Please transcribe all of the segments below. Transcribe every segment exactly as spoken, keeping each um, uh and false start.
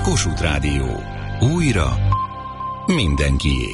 Kossuth Rádió. Újra mindenkié.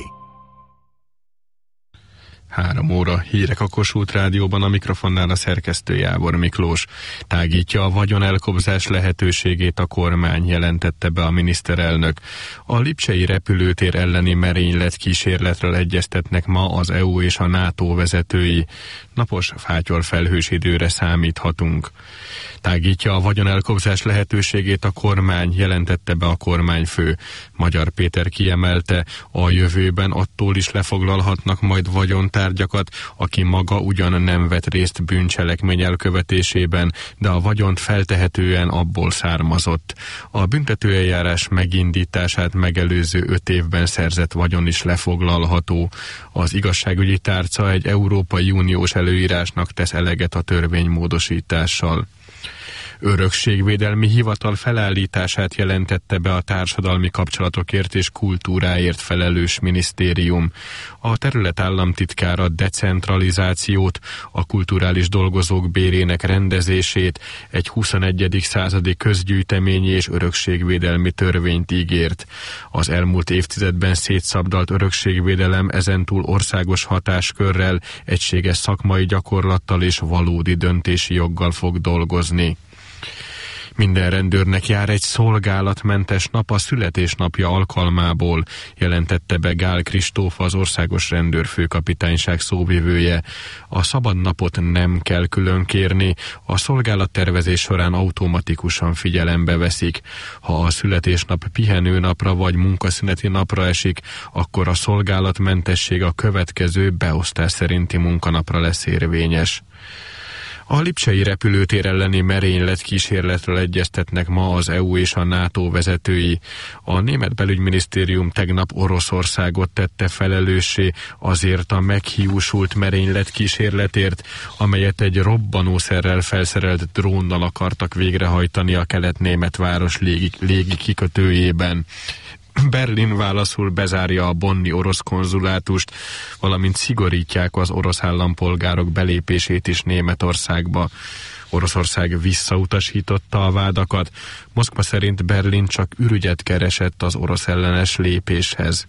Három óra hírek a Kossuth Rádióban, a mikrofonnál a szerkesztő Jábor Miklós. Tágítja a vagyonelkobzás lehetőségét a kormány, jelentette be a miniszterelnök. A lipcsei repülőtér elleni merénylet kísérletről egyeztetnek ma az é u és a NATO vezetői. Napos, fátyol felhős időre számíthatunk. Tágítja a vagyonelkobzás lehetőségét a kormány, jelentette be a kormányfő. Magyar Péter kiemelte, a jövőben attól is lefoglalhatnak majd vagyontárgyakat, aki maga ugyan nem vett részt bűncselekmény elkövetésében, de a vagyont feltehetően abból származott. A büntetőeljárás megindítását megelőző öt évben szerzett vagyon is lefoglalható. Az igazságügyi tárca egy Európai Uniós előírásnak tesz eleget a törvénymódosítással. Örökségvédelmi hivatal felállítását jelentette be a társadalmi kapcsolatokért és kultúráért felelős minisztérium. A terület államtitkára decentralizációt, a kulturális dolgozók bérének rendezését, egy huszonegyedik századi közgyűjteményi és örökségvédelmi törvényt ígért. Az elmúlt évtizedben szétszabdalt örökségvédelem ezentúl országos hatáskörrel, egységes szakmai gyakorlattal és valódi döntési joggal fog dolgozni. Minden rendőrnek jár egy szolgálatmentes nap a születésnapja alkalmából, jelentette be Gál Kristóf, az Országos Rendőrfőkapitányság szóvivője. A szabad napot nem kell külön kérni, a szolgálattervezés során automatikusan figyelembe veszik. Ha a születésnap pihenőnapra vagy munkaszüneti napra esik, akkor a szolgálatmentesség a következő beosztás szerinti munkanapra lesz érvényes. A lipcsei repülőtér elleni merénylet kísérletről egyeztetnek ma az é u és a NATO vezetői. A német belügyminisztérium tegnap Oroszországot tette felelőssé azért a meghiúsult merénylet kísérletért, amelyet egy robbanószerrel felszerelt drónnal akartak végrehajtani a kelet-német város légi, légi kikötőjében. Berlin válaszul bezárja a bonni orosz konzulátust, valamint szigorítják az orosz állampolgárok belépését is Németországba. Oroszország visszautasította a vádakat, Moszkva szerint Berlin csak ürügyet keresett az orosz ellenes lépéshez.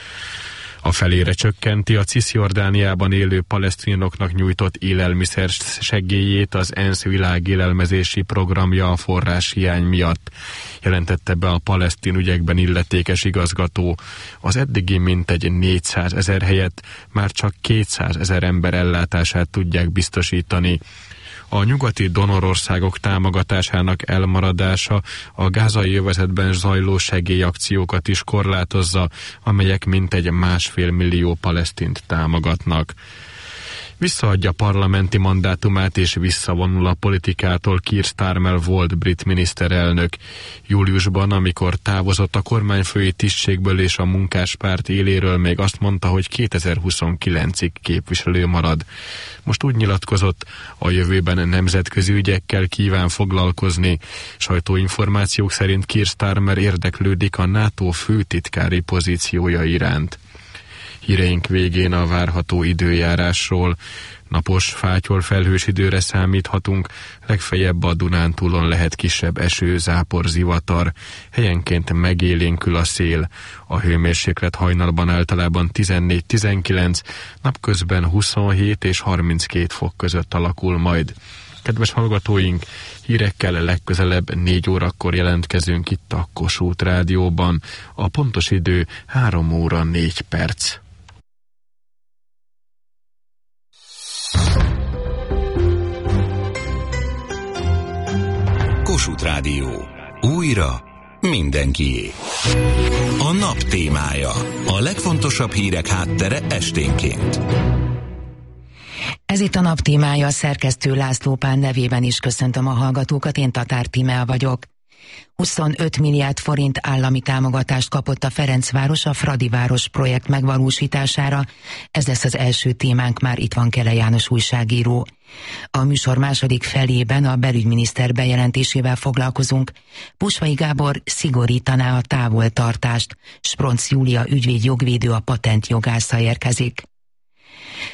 A felére csökkenti a Cisjordániában élő palesztinoknak nyújtott élelmiszer segélyét az ENSZ világélelmezési programja a forráshiány miatt, jelentette be a palesztin ügyekben illetékes igazgató. Az eddigi mintegy négyszázezer helyett már csak kétszázezer ember ellátását tudják biztosítani. A nyugati donorországok támogatásának elmaradása a gázai övezetben zajló segélyakciókat is korlátozza, amelyek mintegy másfél millió palesztint támogatnak. Visszaadja parlamenti mandátumát és visszavonul a politikától Keir Starmer volt brit miniszterelnök. Júliusban, amikor távozott a kormányfői tisztségből és a munkáspárt éléről, még azt mondta, hogy kétezer-huszonkilencig képviselő marad. Most úgy nyilatkozott, a jövőben nemzetközi ügyekkel kíván foglalkozni. Sajtóinformációk szerint Keir Starmer érdeklődik a NATO főtitkári pozíciója iránt. Híreink végén a várható időjárásról. Napos, fátyol felhős időre számíthatunk, legfeljebb a Dunántúlon lehet kisebb eső, zápor, zivatar, helyenként megélénkül a szél. A hőmérséklet hajnalban általában tizennégy-tizenkilenc, napközben huszonhét és harminckét fok között alakul majd. Kedves hallgatóink, hírekkel legközelebb négy órakor jelentkezünk itt a Kossuth Rádióban. A pontos idő három óra négy perc. Kossuth Rádió. Újra mindenkié. A nap témája. A legfontosabb hírek háttere esténként. Ez itt a nap témája, a szerkesztő László Pán nevében is köszöntöm a hallgatókat, én Tatár Tímea vagyok. huszonöt milliárd forint állami támogatást kapott a Ferencváros a Fradiváros projekt megvalósítására. Ez lesz az első témánk, már itt van Kele János újságíró. A műsor második felében a belügyminiszter bejelentésével foglalkozunk. Pusvai Gábor szigorítaná a távoltartást. Spronc Júlia ügyvéd jogvédő, a patentjogásza érkezik.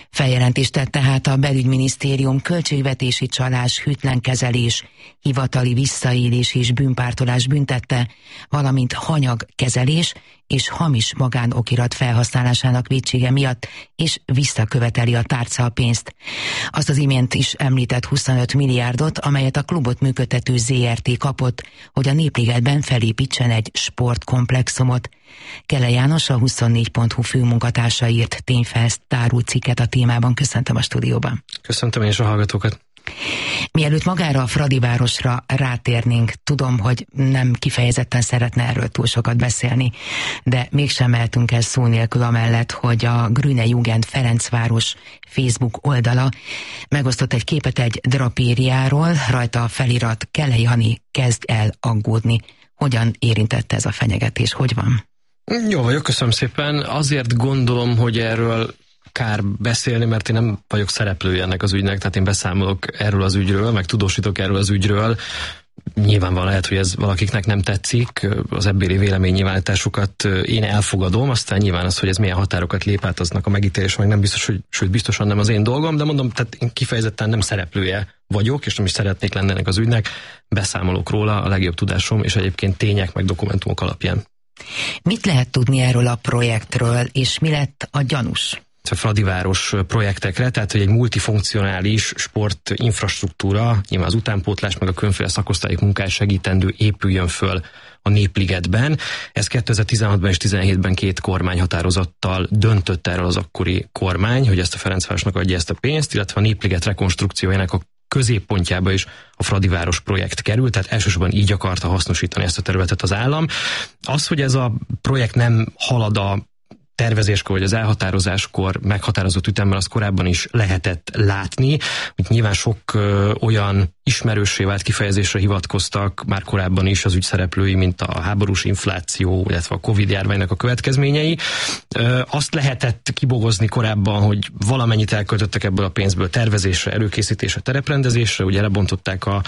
Feljelentést tett tehát a Belügyminisztérium költségvetési csalás, hűtlen kezelés, hivatali visszaélés és bűnpártolás büntette, valamint hanyagkezelés és hamis magánokirat felhasználásának vétsége miatt, és visszaköveteli a tárca a pénzt. Azt az imént is említett huszonöt milliárdot, amelyet a klubot működtető zé er té kapott, hogy a Népligetben felépítsen egy sportkomplexumot. Kele János, a huszonnégy pont hu főmunkatársa írt tényfeltáró cikket a témában. Köszöntöm a stúdióban. Köszöntöm én is a hallgatókat. Mielőtt magára a Fradivárosra rátérnénk, tudom, hogy nem kifejezetten szeretne erről túl sokat beszélni, de mégsem mehetünk el szó nélkül amellett, hogy a Grüne Jugend Ferencváros Facebook oldala megosztott egy képet egy drapériáról, rajta a felirat: Kele Jani, kezd el aggódni. Hogyan érintette ez a fenyegetés? Hogy van? Jó vagyok, köszönöm szépen. Azért gondolom, hogy erről kár beszélni, mert én nem vagyok szereplője ennek az ügynek, tehát én beszámolok erről az ügyről, meg tudósítok erről az ügyről. Nyilvánvalóan lehet, hogy ez valakiknek nem tetszik, az ebbéli véleménynyilvánításukat én elfogadom, aztán nyilván az, hogy ez milyen határokat lép át, aznak a megítélés meg nem biztos, hogy, sőt biztosan nem az én dolgom, de mondom, tehát én kifejezetten nem szereplője vagyok, és nem is szeretnék lenni ennek az ügynek, beszámolok róla a legjobb tudásom, és egyébként tények meg dokumentumok alapján. Mit lehet tudni erről a projektről, és mi lett a gyanús? A Fradiváros projektekre, tehát hogy egy multifunkcionális sportinfrastruktúra, nyilván az utánpótlás meg a különféle szakosztályok munkás segítendő épüljön föl a Népligetben. Ez kétezer-tizenhatban és tizenhétben két kormányhatározattal döntött erről az akkori kormány, hogy ezt a Ferencvárosnak adja ezt a pénzt, illetve a Népliget rekonstrukciójának a középpontjába is a Fradiváros projekt került, tehát elsősorban így akarta hasznosítani ezt a területet az állam. Az, hogy ez a projekt nem halad a tervezéskor vagy az elhatározáskor meghatározott ütemmel, az korábban is lehetett látni. Úgy nyilván sok ö, olyan ismerőssé vált kifejezésre hivatkoztak már korábban is az ügyszereplői, mint a háborús infláció, illetve a Covid-járványnak a következményei. Ö, azt lehetett kibogozni korábban, hogy valamennyit elköltöttek ebből a pénzből tervezésre, előkészítésre, tereprendezésre, ugye lebontották a,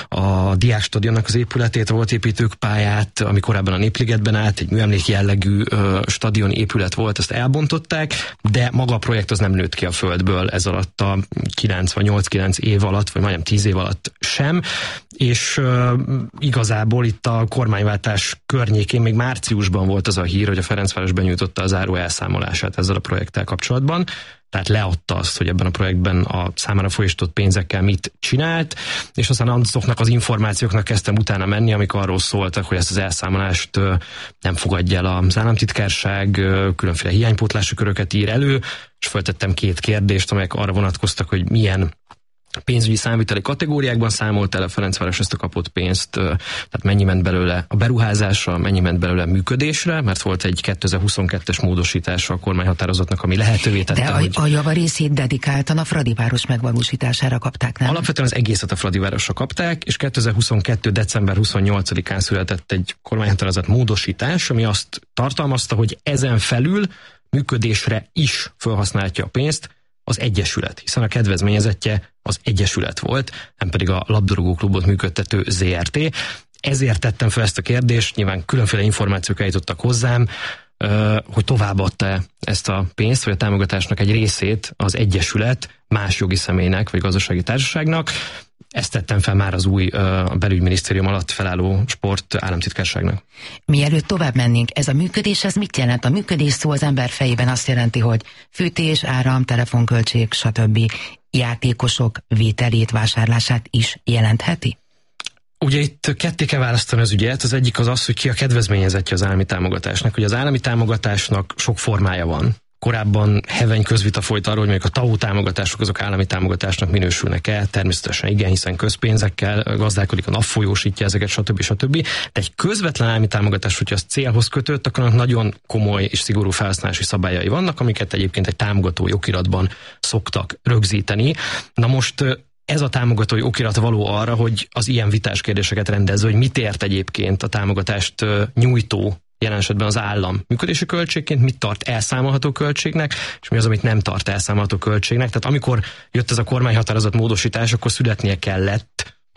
a Diákstadionnak az épületét, volt építők pályát, ami korábban a Népligetben állt, egy műemlék jellegű ö, stadion épület volt, ezt elbontották, de maga a projekt az nem nőtt ki a földből ez alatt a kilenc vagy nyolc-kilenc év alatt, vagy majdnem tíz év alatt sem, és uh, igazából itt a kormányváltás környékén még márciusban volt az a hír, hogy a Ferencváros benyújtotta a záró elszámolását ezzel a projekttel kapcsolatban, tehát leadta azt, hogy ebben a projektben a számára folyosított pénzekkel mit csinált, és aztán azoknak az információknak kezdtem utána menni, amik arról szóltak, hogy ezt az elszámolást uh, nem fogadja el az államtitkárság, uh, különféle hiánypótlási köröket ír elő, és feltettem két kérdést, amelyek arra vonatkoztak, hogy milyen pénzügyi számviteli kategóriákban számolt el a Ferencváros ezt a kapott pénzt, tehát mennyi ment belőle a beruházásra, mennyi ment belőle a működésre, mert volt egy kétezer-huszonkettes módosítása a kormányhatározatnak, ami lehetővé tette, de a, hogy... a javarészét dedikáltan a Fradiváros megvalósítására kapták, nem? Alapvetően az egészet a Fradivárosra kapták, és kétezer-huszonkettő. december huszonnyolcadikán született egy kormányhatározat módosítás, ami azt tartalmazta, hogy ezen felül működésre is felhasználhatja a pénzt az egyesület, hiszen a kedvezményezettje az egyesület volt, nem pedig a labdarúgóklubot működtető zé er té. Ezért tettem fel ezt a kérdést, nyilván különféle információk eljutottak hozzám, hogy továbbadta ezt a pénzt, vagy a támogatásnak egy részét az egyesület más jogi személynek, vagy gazdasági társaságnak. Ezt tettem fel már az új a belügyminisztérium alatt felálló sport államtitkárságnak. Mielőtt tovább mennénk, ez a működés, ez mit jelent? A működés szó az ember fejében azt jelenti, hogy fűtés, áram, telefonköltség, stb. Játékosok vételét, vásárlását is jelentheti? Ugye itt ketté kell választani az ügyet, az egyik az az, hogy ki a kedvezményezettje az állami támogatásnak. Ugye az állami támogatásnak sok formája van. Korábban heveny közvita folyt arról, hogy mondjuk a té á u támogatások azok állami támogatásnak minősülnek-e, természetesen igen, hiszen közpénzekkel gazdálkodik, a NAV folyósítja ezeket, stb. stb. De egy közvetlen állami támogatás, hogyha az célhoz kötött, akkor nagyon komoly és szigorú felhasználási szabályai vannak, amiket egyébként egy támogatói okiratban szoktak rögzíteni. Na most ez a támogatói okirat való arra, hogy az ilyen vitás kérdéseket rendezze, hogy mit ért egyébként a támogatást nyújtó, jelen esetben az állam működési költségként, mit tart elszámolható költségnek, és mi az, amit nem tart elszámolható költségnek. Tehát amikor jött ez a kormányhatározat módosítás, akkor születnie kellett,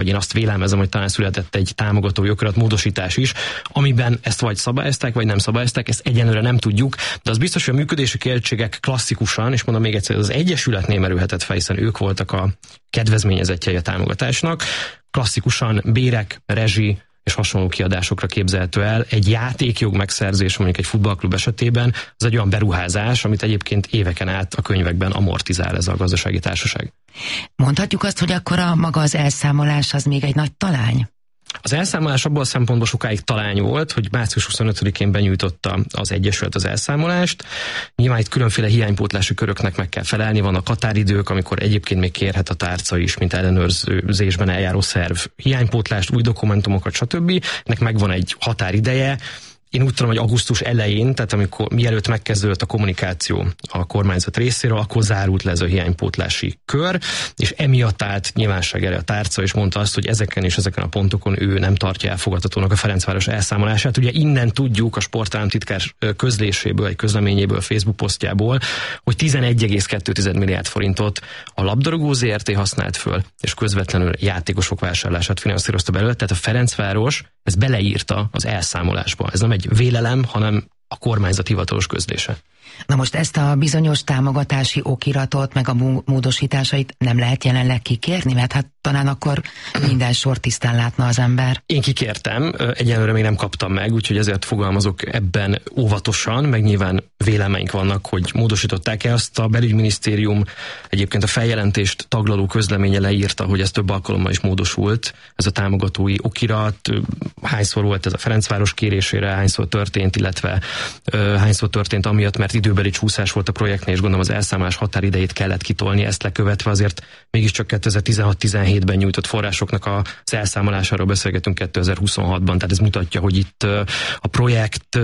vagy én azt vélelmezem, hogy talán született egy támogató jogokirat módosítás is, amiben ezt vagy szabályozták, vagy nem szabályozták, ezt egyenlőre nem tudjuk, de az biztos, hogy a működési költségek klasszikusan, és mondom még egyszer, az Egyesületnél merülhetett fel, hiszen ők voltak a kedvezményezettjei a támogatásnak, klasszikusan bérek, rezsi és hasonló kiadásokra képzelhető el. Egy játékjog megszerzés, mondjuk egy futballklub esetében, az egy olyan beruházás, amit egyébként éveken át a könyvekben amortizál ez a gazdasági társaság. Mondhatjuk azt, hogy akkor a maga az elszámolás az még egy nagy talány? Az elszámolás abból a szempontból sokáig talány volt, hogy március huszonötödikén benyújtotta az Egyesület az elszámolást. Nyilván itt különféle hiánypótlási köröknek meg kell felelni, vannak határidők, amikor egyébként még kérhet a tárca is, mint ellenőrzésben eljáró szerv hiánypótlást, új dokumentumokat, stb. Ennek megvan egy határideje. Én úgy tudom, hogy augusztus elején, tehát amikor mielőtt megkezdődött a kommunikáció a kormányzat részéről, akkor zárult le ez a hiánypótlási kör, és emiatt állt nyilvánosság elé a tárca, és mondta azt, hogy ezeken és ezeken a pontokon ő nem tartja elfogadhatónak a Ferencváros elszámolását. Ugye innen tudjuk a sportállamtitkár közléséből, egy közleményéből, Facebook posztjából, hogy tizenegy egész kettő milliárd forintot a labdarúgó zé er té használt föl, és közvetlenül játékosok vásárlását finanszírozta belőle, tehát a Ferencváros ez beleírta az elszámolásba. Ez nem egy vélelem, hanem a kormányzat hivatalos közlése. Na most ezt a bizonyos támogatási okiratot, meg a módosításait nem lehet jelenleg kikérni, mert hát talán akkor minden sor tisztán látna az ember. Én kikértem, egyelőre még nem kaptam meg, úgyhogy ezért fogalmazok ebben óvatosan, meg nyilván vélemeink vannak, hogy módosították-e. Azt a belügyminisztérium egyébként a feljelentést taglaló közleménye leírta, hogy ez több alkalommal is módosult, ez a támogatói okirat, hányszor volt ez a Ferencváros kérésére, hányszor történt, illetve uh, hányszor történt amiatt, mert időbeli csúszás volt a projektnél, és gondolom az elszámolás határidejét kellett kitolni, ezt lekövetve azért mégiscsak kétezer-tizenhat tizenhétben nyújtott forrásoknak az elszámolásáról beszélgetünk kétezer-huszonhatban, tehát ez mutatja, hogy itt a projekt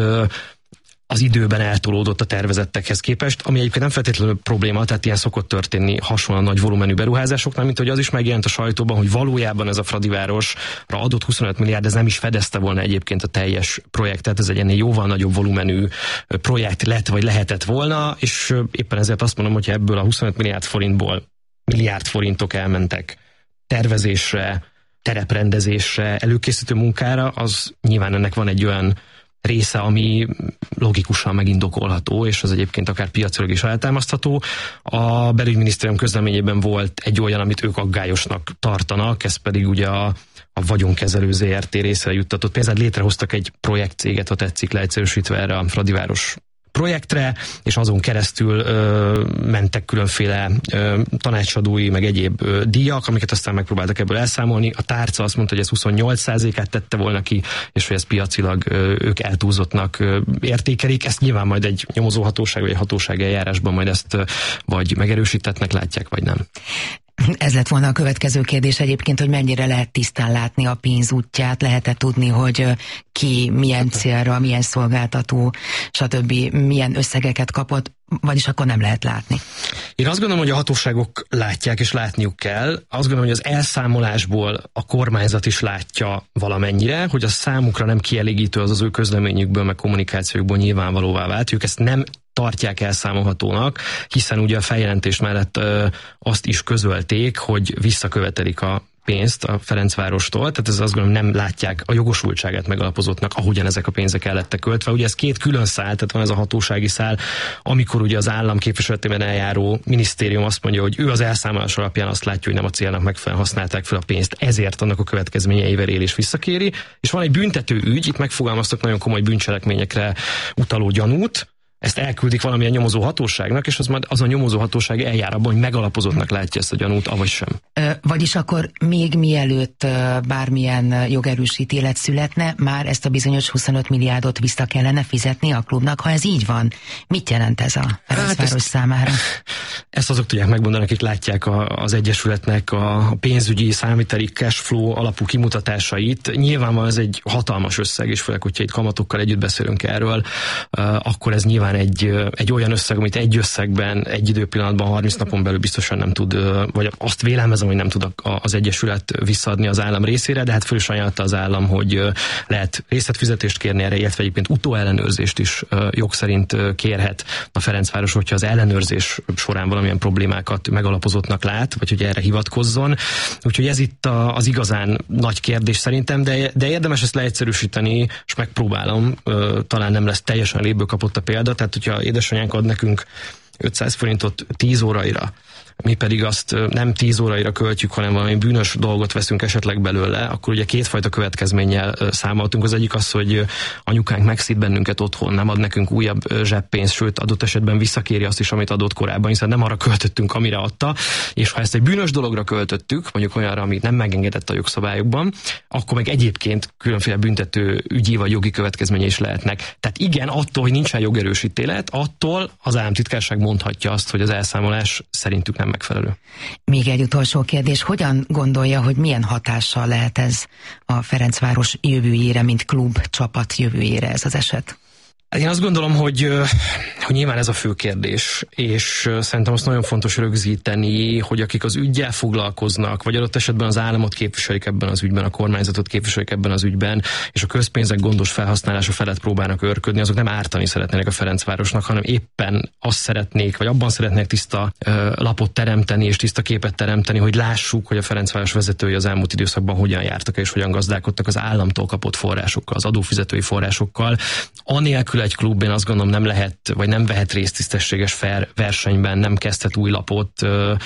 az időben eltolódott a tervezettekhez képest, ami egyébként nem feltétlenül probléma, tehát ilyen szokott történni hasonlóan nagy volumenű beruházásoknál, mint hogy az is megjelent a sajtóban, hogy valójában ez a Fradivárosra adott huszonöt milliárd, ez nem is fedezte volna egyébként a teljes projektet, ez egy ennél jóval nagyobb volumenű projekt lett, vagy lehetett volna, és éppen ezért azt mondom, hogy ebből a huszonöt milliárd forintból milliárd forintok elmentek tervezésre, tereprendezésre, előkészítő munkára, az nyilván ennek van egy olyan része, ami logikusan megindokolható, és az egyébként akár piacilag is eltámasztható. A belügyminisztérium közleményében volt egy olyan, amit ők aggályosnak tartanak, ez pedig ugye a, a vagyonkezelő zé er té részre juttatott pénzt. Létrehoztak egy projektcéget, ha tetszik, leegyszerűsítve erre a Fradiváros projektre, és azon keresztül ö, mentek különféle ö, tanácsadói, meg egyéb ö, díjak, amiket aztán megpróbáltak ebből elszámolni. A tárca azt mondta, hogy ez huszonnyolc százalékát tette volna ki, és hogy ez piacilag ö, ők eltúlzottnak ö, értékelik. Ezt nyilván majd egy nyomozóhatóság, vagy egy hatóság eljárásban majd ezt ö, vagy megerősítettnek látják, vagy nem. Ez lett volna a következő kérdés egyébként, hogy mennyire lehet tisztán látni a pénz útját, lehet-e tudni, hogy ki milyen célra, milyen szolgáltató, stb. Milyen összegeket kapott, vagyis akkor nem lehet látni. Én azt gondolom, hogy a hatóságok látják, és látniuk kell. Azt gondolom, hogy az elszámolásból a kormányzat is látja valamennyire, hogy a számukra nem kielégítő az az ő közleményükből, meg kommunikációkból nyilvánvalóvá vált. Ők ezt nem tartják elszámolhatónak, hiszen ugye a feljelentés mellett ö, azt is közölték, hogy visszakövetelik a pénzt a Ferencvárostól, tehát ez azt gondolom nem látják a jogosultságát megalapozottnak, ahogyan ezek a pénzek el lettek költve. Ugye ez két külön szál, tehát van ez a hatósági szál, amikor ugye az állam képviseletében eljáró minisztérium azt mondja, hogy ő az elszámolás alapján azt látja, hogy nem a célnak megfelelően használták fel a pénzt, ezért annak a következményeivel él és visszakéri. És van egy büntető ügy, itt megfogalmaztak nagyon komoly bűncselekményekre utaló gyanút, ezt elküldik valamilyen nyomozó hatóságnak, és az, majd az a nyomozó hatóság eljár abban, hogy megalapozottnak látja ezt a gyanút, avagy sem. Vagyis akkor még mielőtt bármilyen jogerős ítélet születne, már ezt a bizonyos huszonöt milliárdot vissza kellene fizetni a klubnak, ha ez így van. Mit jelent ez a Ferencváros hát számára? Ezt azok tudják megmondani, akik látják a, az Egyesületnek a pénzügyi, számviteli cashflow alapú kimutatásait. Nyilvánvalóan ez egy hatalmas összeg, és főleg, hogyha itt kamatokkal együtt beszélünk erről, akkor ez nyilván nyilván egy, egy olyan összeg, amit egy összegben, egy időpillanatban, harminc napon belül biztosan nem tud, vagy azt vélelmezem, hogy nem tud az Egyesület visszaadni az állam részére, de hát föl is ajánlotta az állam, hogy lehet részletfizetést kérni erre, illetve egyébként utóellenőrzést is jog szerint kérhet a Ferencváros, hogyha az ellenőrzés során valamilyen problémákat megalapozottnak lát, vagy hogy erre hivatkozzon. Úgyhogy ez itt a, az igazán nagy kérdés szerintem, de, de érdemes ezt leegyszerűsíteni, és megpróbálom, talán nem lesz teljesen léből kapott a példa, tehát hogyha édesanyánk ad nekünk ötszáz forintot tíz óraira, mi pedig azt nem tíz óraira költjük, hanem valami bűnös dolgot veszünk esetleg belőle, akkor ugye kétfajta következménnyel számoltunk. Az egyik az, hogy anyukánk megszít bennünket otthon, nem ad nekünk újabb zseppénzt, sőt adott esetben visszakéri azt is, amit adott korábban, hiszen nem arra költöttünk, amire adta, és ha ezt egy bűnös dologra költöttük, mondjuk olyanra, amit nem megengedett a jogszabályokban, akkor meg egyébként különféle büntető ügyi vagy jogi következménye is lehetnek. Tehát igen, attól, hogy nincsen jogerős ítélet, attól az államtitkárság mondhatja azt, hogy az elszámolás szerintük nem megfelelő. Még egy utolsó kérdés, hogyan gondolja, hogy milyen hatással lehet ez a Ferencváros jövőjére, mint klub, csapat jövőjére ez az eset? Én azt gondolom, hogy, hogy nyilván ez a fő kérdés, és szerintem azt nagyon fontos rögzíteni, hogy akik az üggyel foglalkoznak, vagy adott esetben az államot képviselik ebben az ügyben, a kormányzatot képviselik ebben az ügyben, és a közpénzek gondos felhasználása felett próbálnak őrködni, azok nem ártani szeretnének a Ferencvárosnak, hanem éppen azt szeretnék, vagy abban szeretnék tiszta ö, lapot teremteni, és tiszta képet teremteni, hogy lássuk, hogy a Ferencváros vezetői az elmúlt időszakban hogyan jártak, és hogyan gazdálkodtak az államtól kapott forrásokkal, az adófizetői forrásokkal. Anélkül egy klub, én azt gondolom, nem lehet, vagy nem vehet részt tisztességes fair versenyben, nem kezdhet új lapot,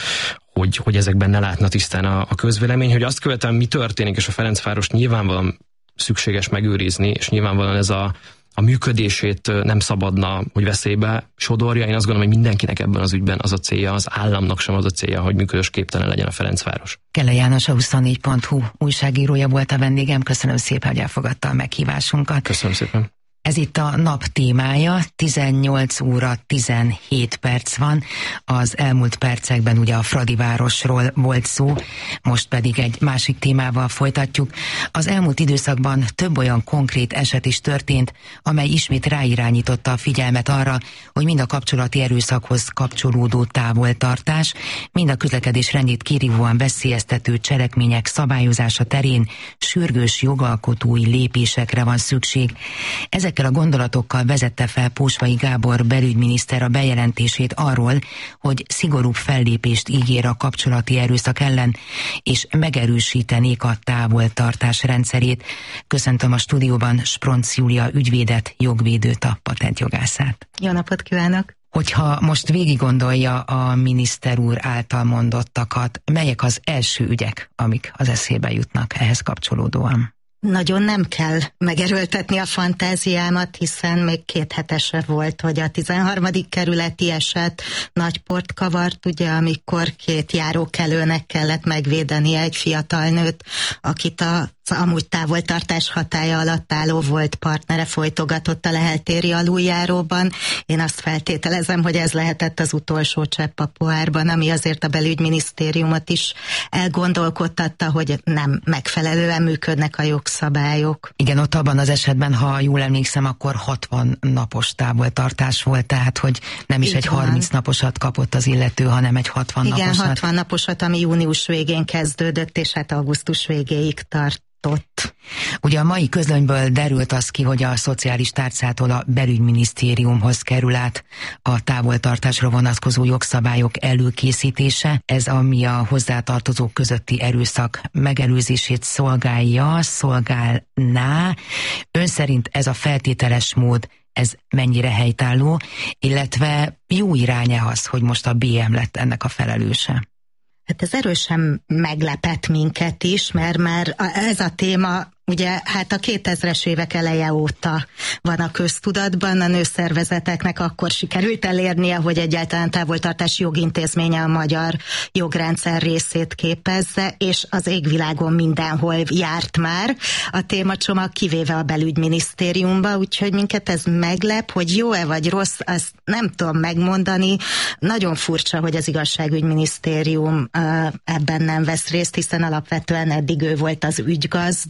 hogy, hogy ezekben ne látna tisztán a, a közvélemény, hogy azt követően mi történik, és a Ferencváros nyilvánvalóan szükséges megőrizni, és nyilvánvalóan ez a, a működését nem szabadna, hogy veszélybe sodorja. Én azt gondolom, hogy mindenkinek ebben az ügyben az a célja, az államnak sem az a célja, hogy működősképtelen legyen a Ferencváros. Kelle János, a huszonnégy pont hu újságírója volt a vendégem. Köszönöm szépen, hogy elfogadta a meghívásunkat. Köszönöm szépen. Ez itt a nap témája, tizennyolc óra tizenhét perc van, az elmúlt percekben ugye a Fradivárosról volt szó, most pedig egy másik témával folytatjuk. Az elmúlt időszakban több olyan konkrét eset is történt, amely ismét ráirányította a figyelmet arra, hogy mind a kapcsolati erőszakhoz kapcsolódó távoltartás, mind a közlekedés rendjét kirívóan veszélyeztető cselekmények szabályozása terén sürgős jogalkotói lépésekre van szükség. Ezek Ezekkel a gondolatokkal vezette fel Pósvai Gábor belügyminiszter a bejelentését arról, hogy szigorúbb fellépést ígér a kapcsolati erőszak ellen, és megerősítenék a távoltartás rendszerét. Köszöntöm a stúdióban Spronc Júlia ügyvédet, jogvédőt, a patentjogászát. Jó napot kívánok! Hogyha most végig gondolja a miniszter úr által mondottakat, melyek az első ügyek, amik az eszébe jutnak ehhez kapcsolódóan? Nagyon nem kell megerőltetni a fantáziámat, hiszen még két hetese volt, hogy a tizenharmadik kerületi eset nagy port kavart, ugye, amikor két járókelőnek kellett megvédeni egy fiatal nőt, akit a amúgy távoltartás hatálya alatt álló volt partnere folytogatott a Lehel-téri aluljáróban. Én azt feltételezem, hogy ez lehetett az utolsó csepp a pohárban, ami azért a belügyminisztériumot is elgondolkodtatta, hogy nem megfelelően működnek a jogszabályok. Igen, ott abban az esetben, ha jól emlékszem, akkor hatvan napos távoltartás volt, tehát hogy nem is Így egy van. harminc naposat kapott az illető, hanem egy hatvan Igen, naposat. Igen, hatvan naposat, ami június végén kezdődött, és hát augusztus végéig tart. Ott. Ugye a mai közlönyből derült az ki, hogy a szociális tárcától a belügyminisztériumhoz kerül át a távoltartásra vonatkozó jogszabályok előkészítése. Ez ami a hozzátartozók közötti erőszak megelőzését szolgálja, szolgálná. Ön szerint ez a feltételes mód, ez mennyire helytálló, illetve jó irány-e az, hogy most a bé em lett ennek a felelőse? Hát ez erősen meglepett minket is, mert már ez a téma ugye hát a kétezres évek eleje óta van a köztudatban, a nőszervezeteknek akkor sikerült elérnie, hogy egyáltalán távoltartási jogintézménye a magyar jogrendszer részét képezze, és az égvilágon mindenhol járt már a témacsomag, kivéve a belügyminisztériumba, úgyhogy minket ez meglep, hogy jó-e vagy rossz, azt nem tudom megmondani. Nagyon furcsa, hogy az igazságügyminisztérium ebben nem vesz részt, hiszen alapvetően eddig ő volt az ügygazda,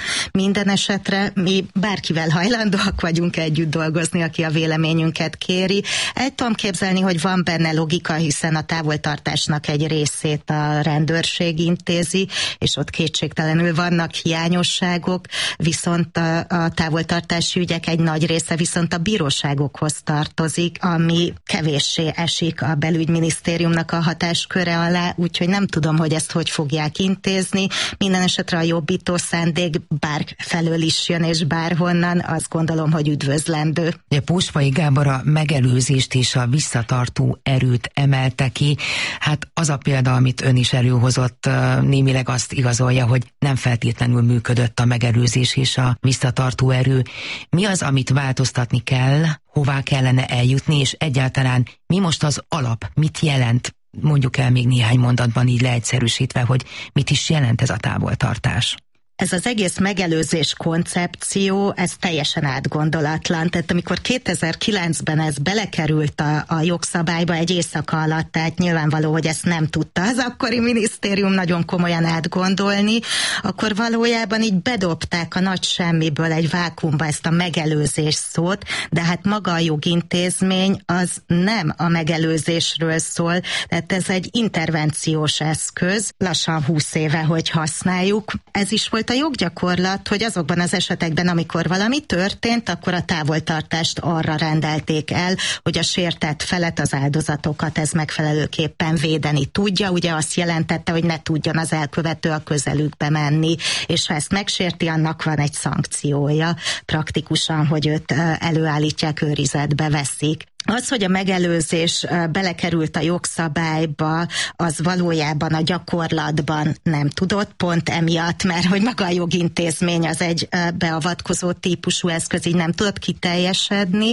Minden esetre mi bárkivel hajlandóak vagyunk együtt dolgozni, aki a véleményünket kéri. El tudom képzelni, hogy van benne logika, hiszen a távoltartásnak egy részét a rendőrség intézi, és ott kétségtelenül vannak hiányosságok, viszont a, a távoltartási ügyek egy nagy része viszont a bíróságokhoz tartozik, ami kevéssé esik a belügyminisztériumnak a hatásköre alá, úgyhogy nem tudom, hogy ezt hogy fogják intézni. Minden esetre a jobbító szándék bár felől is jön, és bárhonnan, azt gondolom, hogy üdvözlendő. Pósfai Gábor a megelőzést és a visszatartó erőt emelte ki. Hát az a példa, amit ön is előhozott, némileg azt igazolja, hogy nem feltétlenül működött a megelőzés és a visszatartó erő. Mi az, amit változtatni kell, hová kellene eljutni, és egyáltalán mi most az alap, mit jelent? Mondjuk el még néhány mondatban így leegyszerűsítve, hogy mit is jelent ez a távoltartás. Ez az egész megelőzés koncepció, ez teljesen átgondolatlan. Tehát amikor kétezer-kilencben ez belekerült a, a jogszabályba egy éjszaka alatt, tehát nyilvánvaló, hogy ezt nem tudta az akkori minisztérium nagyon komolyan átgondolni, akkor valójában így bedobták a nagy semmiből egy vákuumba ezt a megelőzés szót, de hát maga a jogintézmény az nem a megelőzésről szól, tehát ez egy intervenciós eszköz, lassan húsz éve, hogy használjuk. Ez is volt a joggyakorlat, hogy azokban az esetekben, amikor valami történt, akkor a távoltartást arra rendelték el, hogy a sértett felet, az áldozatokat ez megfelelőképpen védeni tudja. Ugye azt jelentette, hogy ne tudjon az elkövető a közelükbe menni, és ha ezt megsérti, annak van egy szankciója. Praktikusan, hogy őt előállítják, őrizetbe veszik. Az, hogy a megelőzés belekerült a jogszabályba, az valójában a gyakorlatban nem tudott, pont emiatt, mert hogy maga a jogintézmény az egy beavatkozó típusú eszköz, így nem tudott kiteljesedni.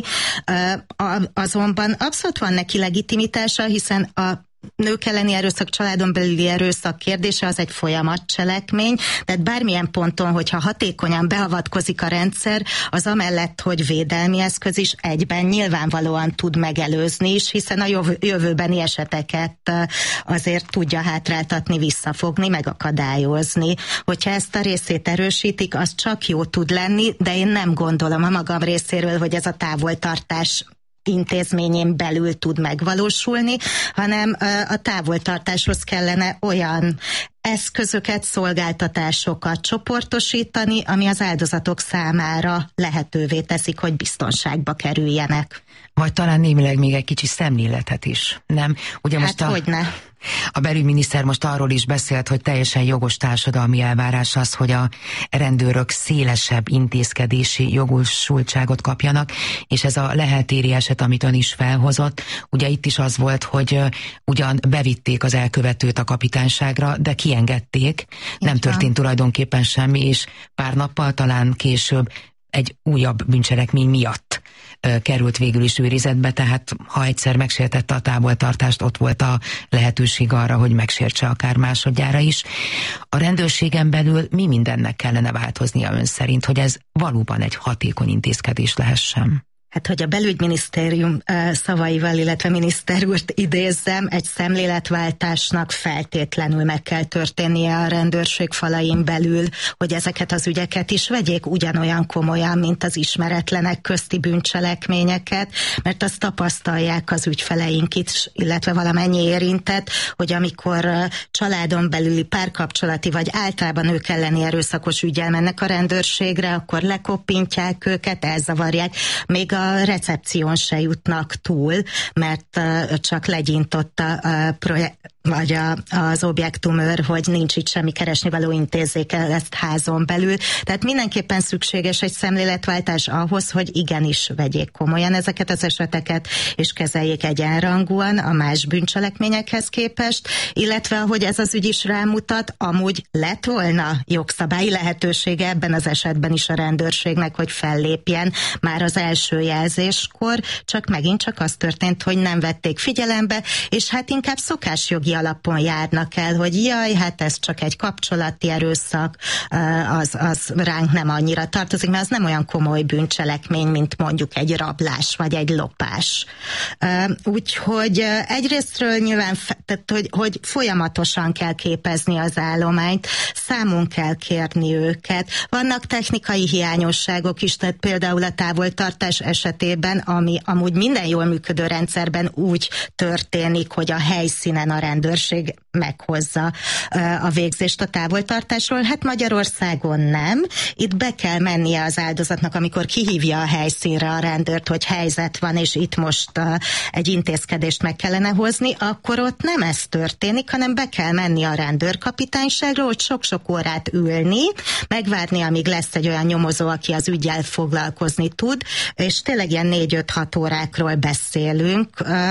Azonban abszolút van neki legitimitása, hiszen a nők elleni erőszak, családon belüli erőszak kérdése az egy folyamatcselekmény, tehát bármilyen ponton, hogyha hatékonyan beavatkozik a rendszer, az amellett, hogy védelmi eszköz is egyben nyilvánvalóan tud megelőzni is, hiszen a jövőbeni eseteket azért tudja hátráltatni, visszafogni, megakadályozni. Hogyha ezt a részét erősítik, az csak jó tud lenni, de én nem gondolom a magam részéről, hogy ez a távoltartás intézményén belül tud megvalósulni, hanem a távoltartáshoz kellene olyan eszközöket, szolgáltatásokat csoportosítani, ami az áldozatok számára lehetővé teszik, hogy biztonságba kerüljenek. Vagy talán némileg még egy kicsi szemléletet is, nem? Ugye hát most a... hogyne. A belügyminiszter most arról is beszélt, hogy teljesen jogos társadalmi elvárás az, hogy a rendőrök szélesebb intézkedési jogosultságot kapjanak, és ez a leheltéri eset, amit ön is felhozott, ugye itt is az volt, hogy ugyan bevitték az elkövetőt a kapitányságra, de kiengedték, nem történt tulajdonképpen semmi, és pár nappal talán később egy újabb bűncselekmény miatt került végül is őrizetbe, tehát ha egyszer megsértette a távoltartást, ott volt a lehetőség arra, hogy megsértse akár másodjára is. A rendőrségen belül mi mindennek kellene változnia ön szerint, hogy ez valóban egy hatékony intézkedés lehessen? Hát, hogy a belügyminisztérium szavaival, illetve miniszter úrt idézzem, egy szemléletváltásnak feltétlenül meg kell történnie a rendőrség falain belül, hogy ezeket az ügyeket is vegyék ugyanolyan komolyan, mint az ismeretlenek közti bűncselekményeket, mert azt tapasztalják az ügyfeleink is, illetve valamennyi érintett, hogy amikor családon belüli párkapcsolati, vagy általában ők elleni erőszakos ügyel mennek a rendőrségre, akkor lekoppintják őket, elzavarják, még a recepción se jutnak túl, mert uh, csak legyintott a, a projekt, vagy a, az objektumőr, hogy nincs itt semmi keresnivaló, intézzék el ezt házon belül. Tehát mindenképpen szükséges egy szemléletváltás ahhoz, hogy igenis vegyék komolyan ezeket az eseteket, és kezeljék egyenrangúan a más bűncselekményekhez képest, illetve ahogy ez az ügy is rámutat, amúgy lett volna jogszabályi lehetősége ebben az esetben is a rendőrségnek, hogy fellépjen már az első jelzéskor, csak megint csak az történt, hogy nem vették figyelembe, és hát inkább szokásjogi alapon járnak el, hogy jaj, hát ez csak egy kapcsolati erőszak, az, az ránk nem annyira tartozik, mert az nem olyan komoly bűncselekmény, mint mondjuk egy rablás vagy egy lopás. Úgyhogy egyrésztről nyilván, tehát, hogy, hogy folyamatosan kell képezni az állományt, számon kell kérni őket. Vannak technikai hiányosságok is, tehát például a távoltartás esetében, ami amúgy minden jól működő rendszerben úgy történik, hogy a helyszínen a rendőrség meghozza a végzést a távoltartásról. Hát Magyarországon nem. Itt be kell mennie az áldozatnak, amikor kihívja a helyszínre a rendőrt, hogy helyzet van, és itt most egy intézkedést meg kellene hozni, akkor ott nem ez történik, hanem be kell menni a rendőrkapitányságra, hogy sok-sok órát ülni, megvárni, amíg lesz egy olyan nyomozó, aki az üggyel foglalkozni tud, és tényleg ilyen négy-öt-hat órákról beszélünk,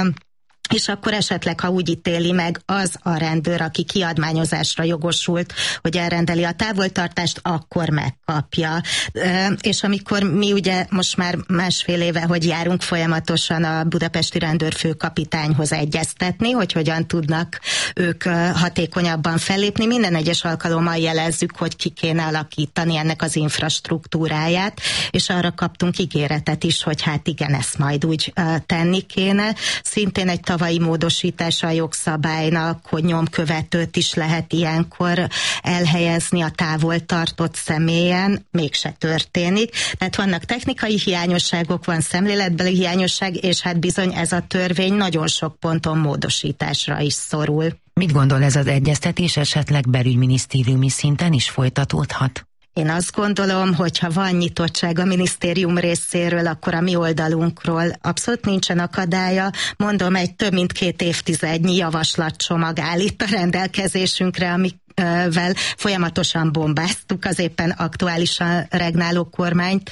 és akkor esetleg, ha úgy ítéli meg az a rendőr, aki kiadmányozásra jogosult, hogy elrendeli a távoltartást, akkor megkapja. És amikor mi ugye most már másfél éve, hogy járunk folyamatosan a budapesti rendőrfőkapitányhoz egyeztetni, hogy hogyan tudnak ők hatékonyabban fellépni, minden egyes alkalommal jelezzük, hogy ki kéne alakítani ennek az infrastruktúráját, és arra kaptunk ígéretet is, hogy hát igen, ezt majd úgy tenni kéne. Szintén egy tavalyi módosítása a jogszabálynak, hogy nyomkövetőt is lehet ilyenkor elhelyezni a távol tartott személyen, mégse történik. Tehát vannak technikai hiányosságok, van szemléletbeli hiányosság, és hát bizony ez a törvény nagyon sok ponton módosításra is szorul. Mit gondol, ez az egyeztetés esetleg belügyminisztériumi szinten is folytatódhat? Én azt gondolom, hogy ha van nyitottság a minisztérium részéről, akkor a mi oldalunkról abszolút nincsen akadálya. Mondom, egy több mint két évtizednyi javaslatcsomag áll itt a rendelkezésünkre, amik vel folyamatosan bombáztuk az éppen aktuálisan regnáló kormányt,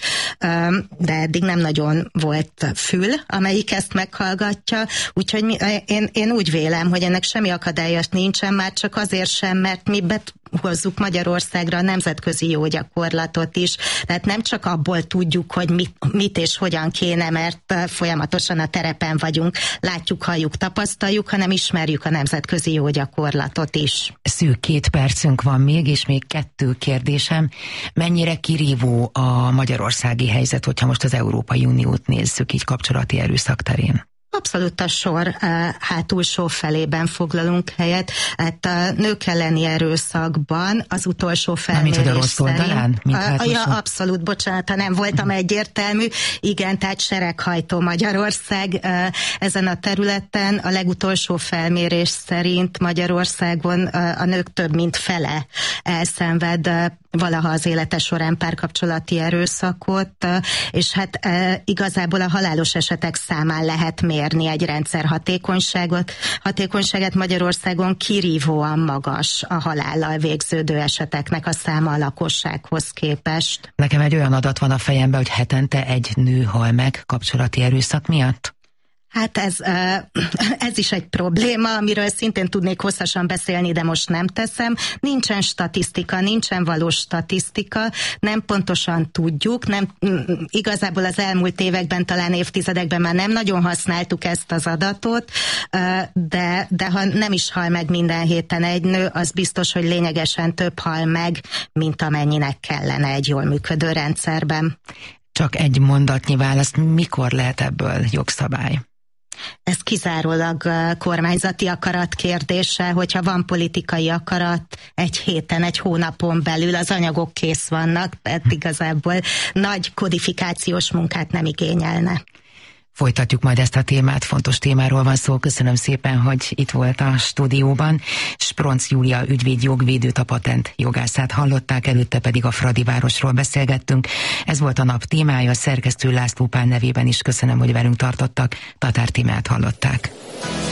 de eddig nem nagyon volt fül, amelyik ezt meghallgatja, úgyhogy mi, én, én úgy vélem, hogy ennek semmi akadálya nincsen, már csak azért sem, mert mi hozzuk Magyarországra a nemzetközi jó gyakorlatot is, tehát nem csak abból tudjuk, hogy mit, mit és hogyan kéne, mert folyamatosan a terepen vagyunk, látjuk, halljuk, tapasztaljuk, hanem ismerjük a nemzetközi jó gyakorlatot is. Szűk két percünk van még, és még kettő kérdésem. Mennyire kirívó a magyarországi helyzet, hogyha most az Európai Uniót nézzük így kapcsolati erőszak terén? Abszolút a sor uh, hátulsó felében foglalunk helyet. Hát a nők elleni erőszakban az utolsó felmérés szerint... Mint hogy a rossz oldalán? A, ja, abszolút, bocsánat, ha nem voltam egyértelmű. Igen, tehát sereghajtó Magyarország uh, ezen a területen. A legutolsó felmérés szerint Magyarországon uh, a nők több mint fele elszenved uh, valaha az élete során párkapcsolati erőszakot, uh, és hát uh, igazából a halálos esetek számán lehet mérni egy rendszer hatékonyságot. Hatékonyságát Magyarországon kirívóan magas a halállal végződő eseteknek a száma a lakossághoz képest. Nekem egy olyan adat van a fejemben, hogy hetente egy nő hal meg kapcsolati erőszak miatt? Hát ez, ez is egy probléma, amiről szintén tudnék hosszasan beszélni, de most nem teszem. Nincsen statisztika, nincsen valós statisztika, nem pontosan tudjuk, nem, igazából az elmúlt években, talán évtizedekben már nem nagyon használtuk ezt az adatot, de, de ha nem is hal meg minden héten egy nő, az biztos, hogy lényegesen több hal meg, mint amennyinek kellene egy jól működő rendszerben. Csak egy mondatnyi választ, mikor lehet ebből jogszabály? Ez kizárólag kormányzati akarat kérdése, hogyha van politikai akarat, egy héten, egy hónapon belül az anyagok kész vannak, tehát igazából nagy kodifikációs munkát nem igényelne. Folytatjuk majd ezt a témát, fontos témáról van szó. Köszönöm szépen, hogy itt volt a stúdióban. Spronc Júlia ügyvéd jogvédőt, a patent jogászát hallották, előtte pedig a Fradi városról beszélgettünk. Ez volt a nap témája, szerkesztő László Pál nevében is köszönöm, hogy velünk tartottak. Tatár Tímeát hallották.